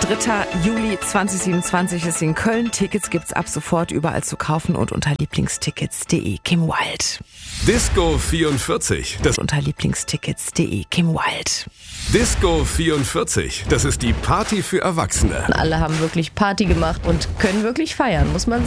3. Juli 2027 ist in Köln. Tickets gibt's ab sofort überall zu kaufen und unter lieblingstickets.de. Kim Wilde. Disco 44. Unter lieblingstickets.de. Kim Wilde. Disco 44. Das ist die Party für Erwachsene. Alle haben wirklich Party gemacht und können wirklich feiern, muss man sagen.